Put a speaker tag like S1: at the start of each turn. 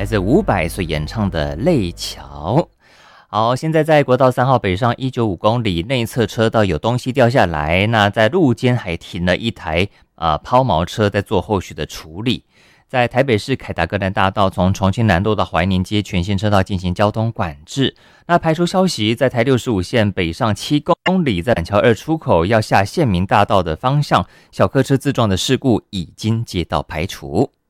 S1: 来自伍佰所演唱的《泪桥》。好，现在在国道3号北上195公里，内侧车道有东西掉下来，那在路肩还停了一台抛锚车在做后续的处理。在台北市凯达格兰大道从重庆南路到怀宁街全线车道进行交通管制。那排除消息，在台65线北上7公里，在板桥2出口要下县民大道的方向，小客车自撞的事故已经街道排除。